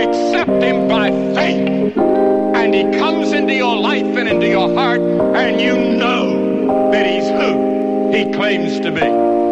accept him by faith, and he comes into your life and into your heart, and you know that he's who he claims to be.